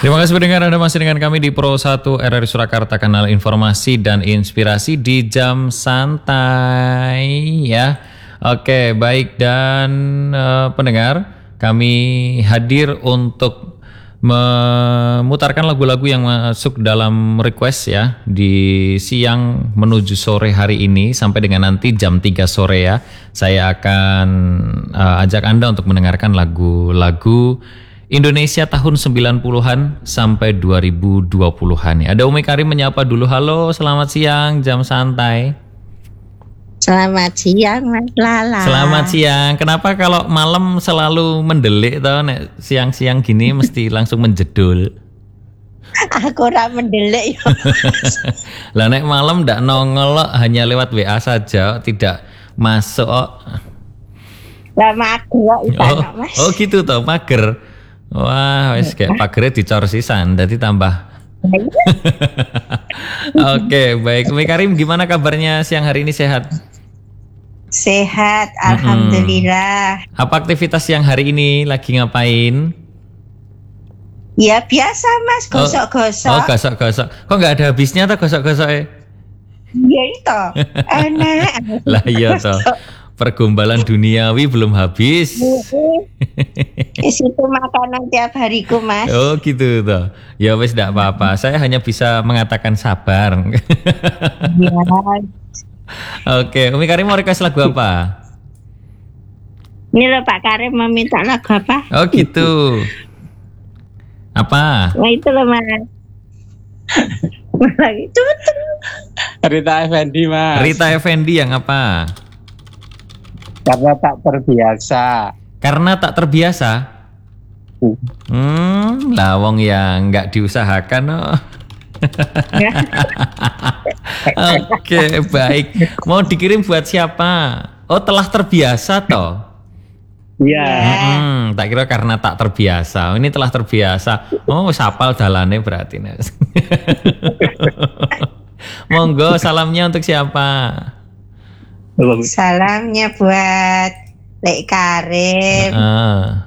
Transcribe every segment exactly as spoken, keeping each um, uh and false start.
Terima kasih pendengar, Anda masih dengan kami di Pro satu R R I Surakarta, kanal informasi dan inspirasi di jam santai ya. Oke, baik, dan uh, pendengar, kami hadir untuk memutarkan lagu-lagu yang masuk dalam request ya di siang menuju sore hari ini sampai dengan nanti jam tiga sore ya. Saya akan uh, ajak Anda untuk mendengarkan lagu-lagu Indonesia tahun sembilan puluhan sampai dua ribu dua puluhan ya. Ada Umi Karim menyapa dulu. Halo, selamat siang jam santai. Selamat siang Mas Lala. Selamat siang. Kenapa kalau malam selalu mendelik toh, nek siang-siang gini mesti langsung menjedul? Aku ora mendelik ya. Lah nek malam ndak nongol, hanya lewat W A saja, tidak masuk. Lah mager kok Oh, Mas. oh gitu toh, mager. Wah, wis kayak pagere dicor sisan, jadi tambah. Oke, baik. Umi Karim, gimana kabarnya siang hari ini, sehat? Sehat, alhamdulillah. Apa aktivitas siang hari ini, lagi ngapain? Ya biasa Mas, gosok-gosok. Oh, oh gosok-gosok. Kok nggak ada habisnya tuh gosok-gosoknya? Ya itu, enak. Lah iya toh. Pergombalan duniawi belum habis. Di situ makanan tiap hariku Mas. Oh gitu toh. Ya wes tidak apa-apa. Saya hanya bisa mengatakan sabar. Ya. Oke, Umi Karim mau request lagu apa? Ini loh Pak Karim meminta lagu apa? Oh gitu. Apa? Nah itu loh Mas. Itu betul. Rita Effendi Mas. Rita Effendi yang apa? Karena tak terbiasa. Karena tak terbiasa. Hmm, lawong yang nggak diusahakan. Oh. Oke, baik. Mau dikirim buat siapa? Oh, telah terbiasa toh? Iya. Hmm, tak kira karena tak terbiasa. Ini telah terbiasa. Oh, sapal dalane berarti. Monggo, salamnya untuk siapa? Salamnya buat Lek Karim, Ah,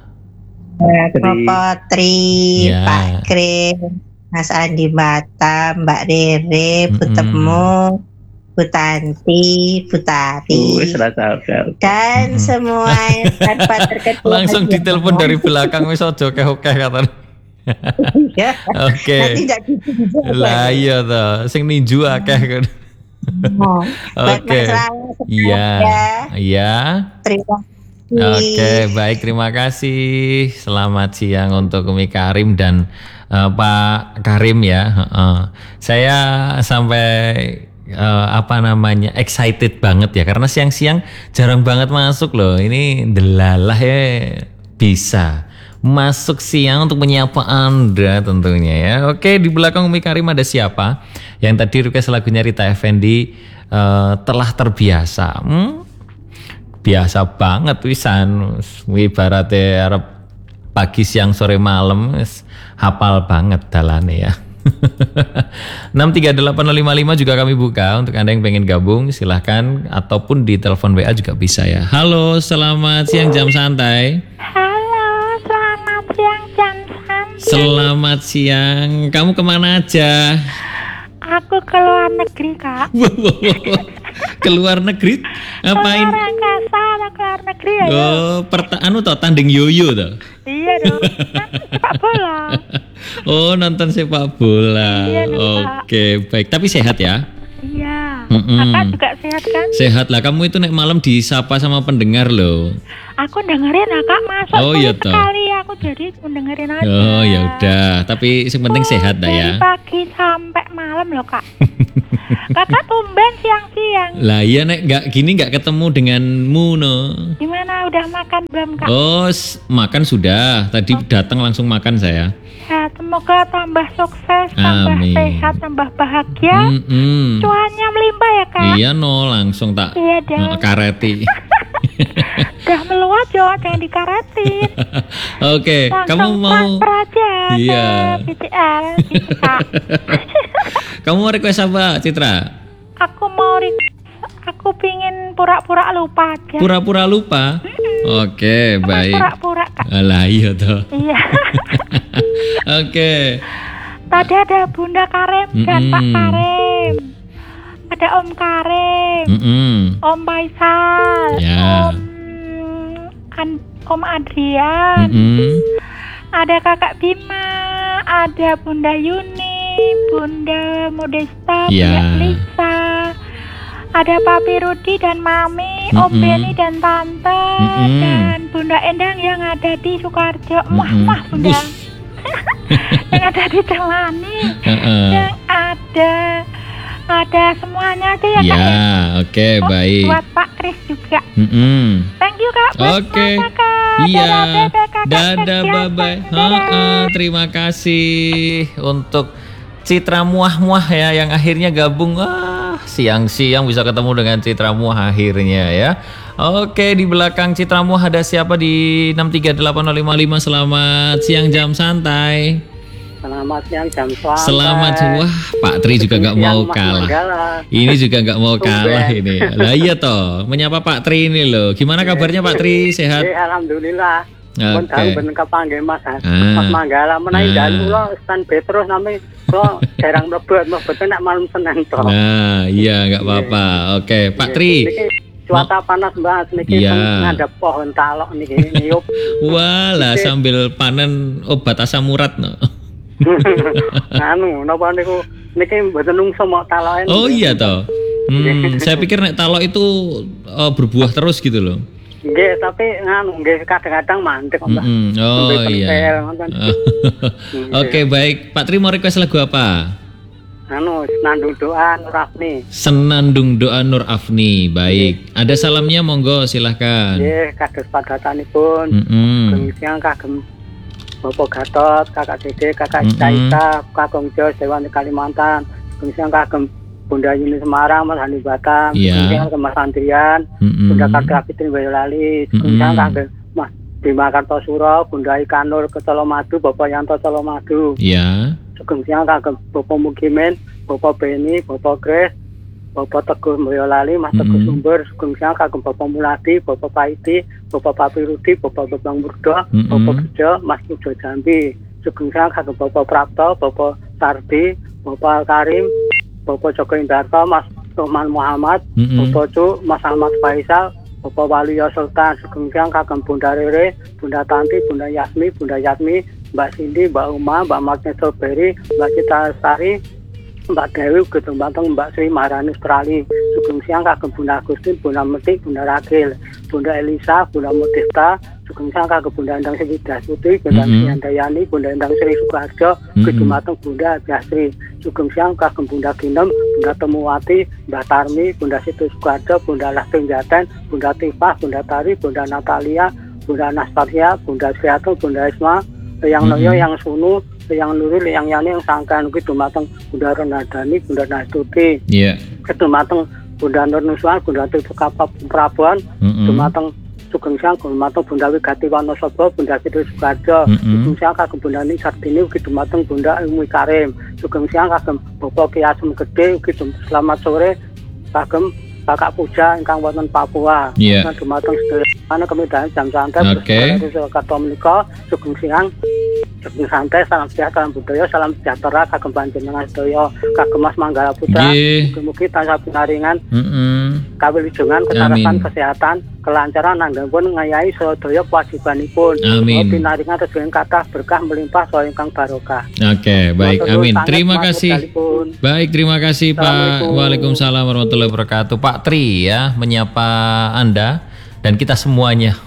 Popotri, Ya. Pak Krim, Mas Andi Batam, Mbak Rere, Bu Mm-mm. Temu, Bu Tanti, Bu Tari, Wis ra tahu. dan Mm-mm. semua tanpa terkecuali. langsung ditelepon dari belakang wis aja keh-keh katanya. Ya. Oke. Nanti tidak gitu juga. Lah iya toh, sing ninju akeh kan. Oh, buat Oke. Mas Lala semuanya, Iya. Iya. terima kasih. Oke, baik, terima kasih. Selamat siang untuk Umi Karim dan uh, Pak Karim ya. Uh, saya sampai uh, apa namanya excited banget ya, karena siang-siang jarang banget masuk loh. Ini delalah ya bisa masuk siang untuk menyapa Anda tentunya ya. Oke, di belakang Umi Karim ada siapa? Yang tadi request lagunya Rita Effendi, uh, telah terbiasa. Hmm? Biasa banget wisan, ibaratnya arep pagi siang sore malam, wis hafal banget dalane ya. enam tiga delapan lima lima juga kami buka untuk Anda yang pengen gabung, silahkan, ataupun di telepon W A juga bisa ya. Halo, selamat siang jam santai. Halo, selamat siang jam santai. Selamat siang, kamu kemana aja? Aku ke luar negeri kak. Keluar negeri? Ngapain? Keluar angkasa, atau keluar negeri ya? Oh, perta anu toh, tanding yoyo toh? Iya dong, kan sepak bola. Oh, nonton sepak bola. Iya, dong, Pak. Oke, baik. Tapi sehat ya? Iya. Mm-mm. Kakak juga sehat kan? Sehat lah. Kamu itu nek malam disapa sama pendengar loh. Aku dengerin lah kak, masuk Oh, sulit iya toh. sekali aku jadi mendengerin aja. Oh, ya udah. Tapi yang penting Oh, sehat dah ya. Dari pagi sampai malam loh kak. Kakak tumben siang-siang. Lah iya nek nggak gini nggak ketemu denganmu no. Gimana, udah makan belum kak? Oh, s- makan sudah. Tadi datang langsung makan saya. Ya, semoga tambah sukses, tambah Amin. sehat, tambah bahagia. Mm-mm. Cuannya melimpah ya kak? Iya no, langsung tak Iya dong. eh, kareti. Udah meluat jo, jangan dikaretin. Oke, Langsung kamu mau transfer aja Iya. ke B T L gitu kak. kamu mau request apa, Citra? Aku mau re- aku pingin pura-pura lupa aja. Pura-pura lupa. Oke, Cuma baik. Pura-pura kak. Alah iya toh. Iya. Oke. Tadi ada Bunda Karim dan Mm-mm. Pak Karim. Ada Om Karim, Mm-mm. Om Faisal, Ya. Om An- Om Adrian, Mm-mm. ada Kakak Bima, ada Bunda Yuni, Bunda Modesta, Ya. Bunda Lisa, ada Papi Rudi dan Mami, Om Mm-mm. Beni dan Tante, Mm-mm. dan Bunda Endang yang ada di Sukarjo. Wah, Mm-mm. wah Bunda. Wush. Yang ada di Celani, Heeh. yang ada ada semuanya aja ya Ya, Kak ya. oke, Oh, baik. buat Pak Kris juga. Mm-mm. Thank you Kak buat Oke. semuanya, Kak. Iya. Dadah, dadah, Kakak Dadah, Sekian. bye bye. Dadah. Terima kasih untuk Citra Muah-Muah ya yang akhirnya gabung. Wah, siang-siang bisa ketemu dengan Citra Muah akhirnya ya. Oke, di belakang Citra Muah ada siapa di enam tiga delapan nol lima lima. Selamat siang jam santai. Selamat siang jam santai. Selamat. Wah, Pak Tri juga nggak mau Siang, Mas kalah. Manggala. Ini juga nggak mau Tumben. kalah ini. Lah iya toh, menyapa Pak Tri ini loh. Gimana kabarnya Pak Tri? Sehat? Eh, alhamdulillah. Pun Oke. tahu ben kepanggih Mas. Ah. Mas Manggala menawi Ah. dalu kula stand Petrus nami kula jarang mlebet, mlebet nek malam Senin to. Nah, iya nggak apa-apa. Oke, Pak Tri. Niki cuaca panas Mbak, niki Iya. ngadep pohon talok niki niup. Walah sambil panen obat asam urat no. Anu, napa niku niki mboten nungso mok taloke. Oh iya toh. Hmm, saya pikir nek talok itu eh, berbuah terus gitu loh. Nggih, tapi nganu nggih kadang-kadang mandek Mbak. Mm-mm. Oh Sampai iya. pentel, ngoten. Oke baik, Pak Tri mau request lagu apa? Anu, nandung doa Nurafni. Senandung Doa Nur Afni. Baik. Ada salamnya monggo silahkan. Nggih, kados padatanipun. Mm-mm. Kengsiang kagem Bapak Gatot, Kakak Dede, Kakak Mm-mm. Caita, Kakang Jos, Dewan di Kalimantan. Kengsiang kagem Bunda Yuni Semarang, Mas Hani Batam. Iya. Kengsiang kagem Mas Andrian, Mm-mm. Bunda Kartika Fitri Boyolali. Mm-mm. Kengsiang kagem Mas Bima Kartosuro, Bunda Ikanur ke Colomadu, Bapak Yanto Colomadu. Ya. Sugeng siang kagem Bapak Mugimin, Bapak Beni, Bapak Kres, Bapak Teguh Boyolali, Mas Teguh Mm-mm. Sumber. Sugeng siang kagem Bapak Muladi, Bapak Paiti, Bapak Papi Rudi, Bapak Bambang Murdo, Mm-mm. Bapak Bejo, Mas Pujo Jambi. Sugeng siang kagem Bapak Prapto, Bapak Sardi, Bapak Karim, Bapak Joko Indarto, Mas Rohman Muhammad, Mm-mm. Bapak Cu, Mas Ahmad Faisal, Bapak Waluyo Sultan. Sugeng siang kagem Bunda Rere, Bunda Tanti, Bunda Yasmi, Bunda Yasmi, Mbak Cindy, Mbak Uma, Mbak Magnet Strawberry, Mbak Cita Lestari, Mbak Dewi, Gedung Banteng, Mbak Sri Maharani Australia. Sugeng siang kagem Bunda Agustin, Bunda Metik, Bunda Ragil, Bunda Elisa, Bunda Mutifta. Sugeng siang kagem Bunda Endang Sri Dasuti, Bunda Mm-mm. Sri Handayani, Bunda Endang Sri Sukarjo, Mm-mm. Gedung Banteng, Bunda Jasri. Sugeng siang kagem Bunda Ginem, Bunda Temuwati, Mbak Tarmi, Bunda Situ Sukarjo, Bunda Lasting Jaten, Bunda Tifah, Bunda Tari, Bunda Natalia, Bunda Anastasia, Bunda Sriatul, Bunda Isma, yang Mm-mm. Noyo, yang Sunu, yang Nurul, yang Yani, yang Sangkan, gitu mateng Bunda Renadani, Bunda Nastuti, Iya. gitu mateng Bunda Nur Nuswan, Bunda Tutu Kapap Prabuan, gitu Mm-mm. mateng Sugeng Siang, gitu mateng Bunda Wigati Wonosobo, Bunda Situ Sukarjo, Mm-mm. Sugeng Siang kagem Bunda Ning Sartini, gitu mateng Bunda Ilmu Karim, Sugeng Siang kagem Bapak Ki Asem Gede, gitu selamat sore kagem Kakak Puja ingkang wonten Papua. Iya. Nah, dumateng sedaya ana kemidahan jam santai Oke. bersama kata menika Sugeng Siang Sugeng santai, salam sejahtera, salam budaya, salam sejahtera kagem panjenengan sedaya, kagem Mas Manggala Putra. Nggih. Mugi-mugi tansah pinaringan Mm-mm. kawilujengan, ketarasan, Amin. kesehatan, kelancaran anggenipun ngayahi sedaya kewajibanipun. Amin. Pinaringan rezeki kathah berkah melimpah saha ingkang barokah. Oke, baik. Matur nuwun Amin. sanget, Terima Mas kasih. wekdalipun. Baik, terima kasih Pak. Assalamualaikum. Waalaikumsalam warahmatullahi wabarakatuh. Pak Tri ya menyapa Anda dan kita semuanya.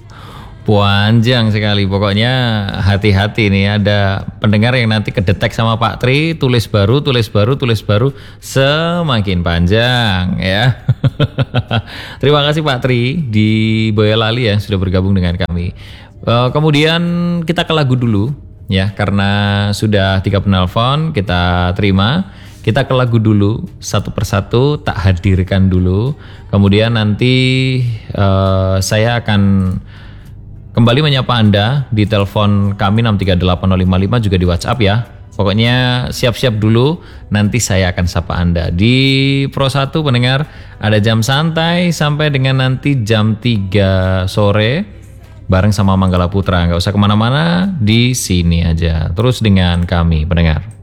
Panjang sekali, pokoknya hati-hati nih, ada pendengar yang nanti kedetek sama Pak Tri, tulis baru, tulis baru, tulis baru, semakin panjang ya. Terima kasih Pak Tri di Boyolali ya sudah bergabung dengan kami. Eh, kemudian kita ke lagu dulu ya, karena sudah tiga penelpon kita terima. Kita ke lagu dulu satu persatu, tak hadirkan dulu. Kemudian nanti eh, saya akan kembali menyapa Anda di telepon kami enam tiga delapan nol lima lima, juga di WhatsApp ya. Pokoknya siap-siap dulu, nanti saya akan sapa Anda. Di Pro satu pendengar ada jam santai sampai dengan nanti jam tiga sore. bareng sama Manggala Putra. Nggak usah kemana-mana, di sini aja. Terus dengan kami pendengar.